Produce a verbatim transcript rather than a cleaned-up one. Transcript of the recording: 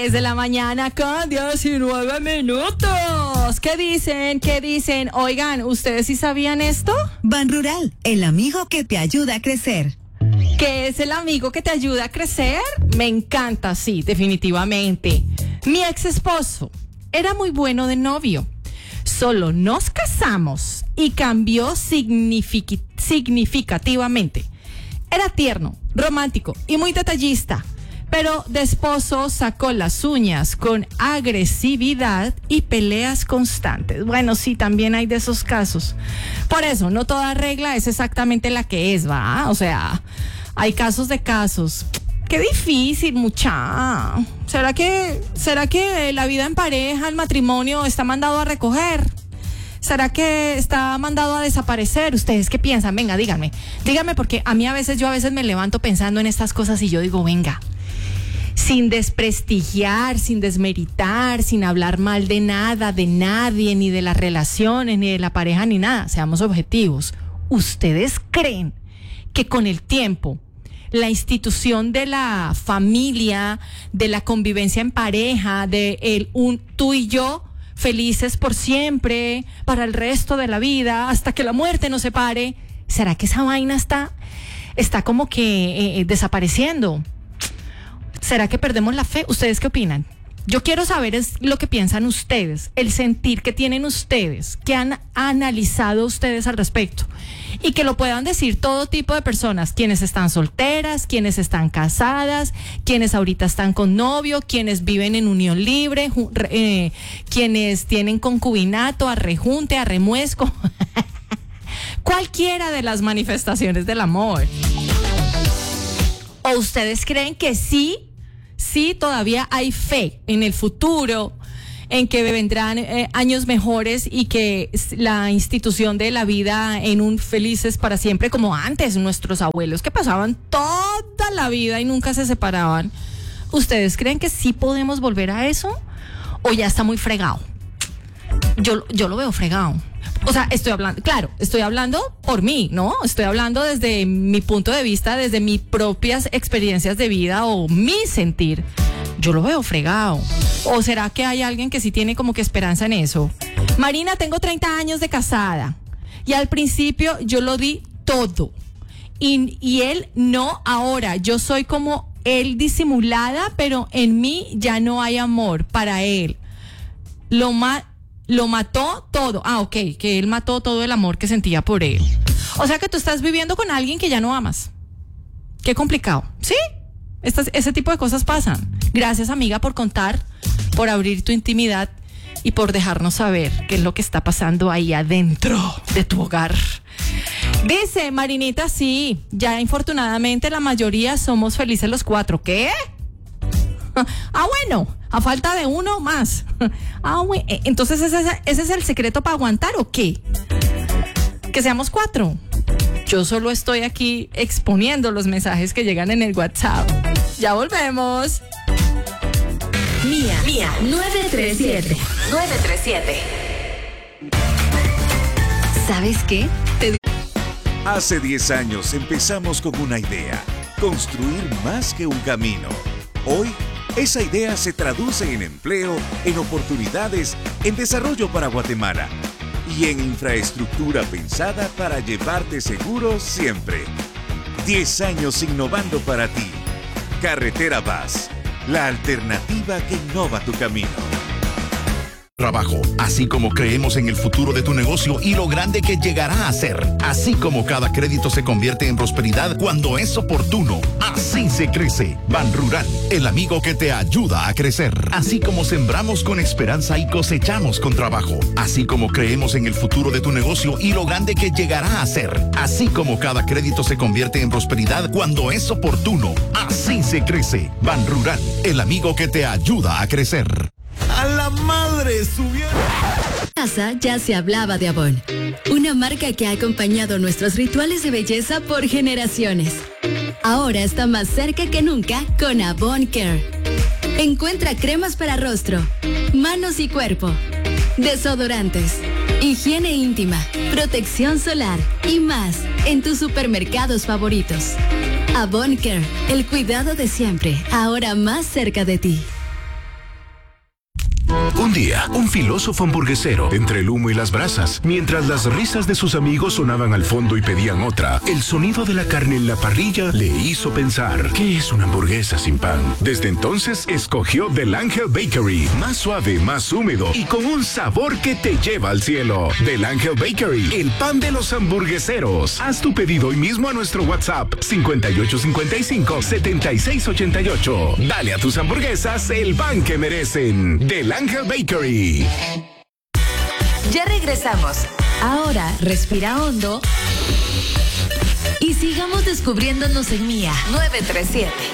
Es de la mañana con diecinueve minutos. ¿Qué dicen? ¿Qué dicen? Oigan, ¿ustedes sí sabían esto? Ban Rural, el amigo que te ayuda a crecer. ¿Qué es el amigo que te ayuda a crecer? Me encanta, sí, definitivamente. Mi ex esposo era muy bueno de novio. Solo nos casamos y cambió signific- significativamente. Era tierno, romántico y muy detallista. Pero de esposo sacó las uñas con agresividad y peleas constantes. Bueno, sí, también hay de esos casos. Por eso, no toda regla es exactamente la que es, ¿va? O sea, hay casos de casos. Qué difícil, mucha. ¿Será que, será que la vida en pareja, el matrimonio, está mandado a recoger? ¿Será que está mandado a desaparecer? ¿Ustedes qué piensan? Venga, díganme. Díganme, porque a mí a veces, yo a veces me levanto pensando en estas cosas y yo digo, venga, sin desprestigiar, sin desmeritar, sin hablar mal de nada, de nadie, ni de las relaciones, ni de la pareja, ni nada. Seamos objetivos. ¿Ustedes creen que con el tiempo la institución de la familia, de la convivencia en pareja, de el un tú y yo felices por siempre, para el resto de la vida, hasta que la muerte nos separe, será que esa vaina está, está como que eh, desapareciendo? ¿Será que perdemos la fe? ¿Ustedes qué opinan? Yo quiero saber es lo que piensan ustedes, el sentir que tienen ustedes, que han analizado ustedes al respecto, y que lo puedan decir todo tipo de personas, quienes están solteras, quienes están casadas, quienes ahorita están con novio, quienes viven en unión libre, eh, quienes tienen concubinato, arrejunte, arremuesco, cualquiera de las manifestaciones del amor. ¿O ustedes creen que sí? Sí, todavía hay fe en el futuro, en que vendrán eh, años mejores y que la institución de la vida en un felices para siempre, como antes nuestros abuelos, que pasaban toda la vida y nunca se separaban. ¿Ustedes creen que sí podemos volver a eso? ¿O ya está muy fregado? Yo, yo lo veo fregado. O sea, estoy hablando, claro, estoy hablando por mí, ¿no? Estoy hablando desde mi punto de vista, desde mis propias experiencias de vida o mi sentir. Yo lo veo fregado. ¿O será que hay alguien que sí tiene como que esperanza en eso? Marina, tengo treinta años de casada y al principio yo lo di todo. Y, y él no ahora. Yo soy como él disimulada, pero en mí ya no hay amor para él. Lo más... Lo mató todo. Ah, ok, que él mató todo el amor que sentía por él. O sea que tú estás viviendo con alguien que ya no amas. Qué complicado. ¿Sí? Estas, ese tipo de cosas pasan. Gracias, amiga, por contar, por abrir tu intimidad y por dejarnos saber qué es lo que está pasando ahí adentro de tu hogar. Dice Marinita, sí, ya infortunadamente la mayoría somos felices los cuatro. ¿Qué? Ah, bueno, a falta de uno más. Ah, bueno, entonces ese, ese es el secreto para aguantar, ¿o qué? Que seamos cuatro. Yo solo estoy aquí exponiendo los mensajes que llegan en el WhatsApp. Ya volvemos. Mía, Mía, nueve tres siete. nueve tres siete. ¿Sabes qué? Te... Hace diez años empezamos con una idea: construir más que un camino. Hoy, esa idea se traduce en empleo, en oportunidades, en desarrollo para Guatemala y en infraestructura pensada para llevarte seguro siempre. Diez años innovando para ti. Carretera Vaz, la alternativa que innova tu camino. Trabajo, así como creemos en el futuro de tu negocio y lo grande que llegará a ser, así como cada crédito se convierte en prosperidad cuando es oportuno, así se crece. Ban Rural, el amigo que te ayuda a crecer. Así como sembramos con esperanza y cosechamos con trabajo, así como creemos en el futuro de tu negocio y lo grande que llegará a ser, así como cada crédito se convierte en prosperidad cuando es oportuno, así se crece. Ban Rural, el amigo que te ayuda a crecer. ¡A la madre! ¡Subieron! Casa ya se hablaba de Avon, una marca que ha acompañado nuestros rituales de belleza por generaciones. Ahora está más cerca que nunca con Avon Care. Encuentra cremas para rostro, manos y cuerpo, desodorantes, higiene íntima, protección solar y más en tus supermercados favoritos. Avon Care, el cuidado de siempre, ahora más cerca de ti. Un día, un filósofo hamburguesero, entre el humo y las brasas, mientras las risas de sus amigos sonaban al fondo y pedían otra, el sonido de la carne en la parrilla le hizo pensar, ¿qué es una hamburguesa sin pan? Desde entonces, escogió Del Ángel Bakery, más suave, más húmedo y con un sabor que te lleva al cielo. Del Ángel Bakery, el pan de los hamburgueseros. Haz tu pedido hoy mismo a nuestro WhatsApp cincuenta y ocho cincuenta y cinco, setenta y seis ochenta y ocho. Dale a tus hamburguesas el pan que merecen. Del Ángel Bakery. Ya regresamos. Ahora respira hondo y sigamos descubriéndonos en Mía nueve tres siete.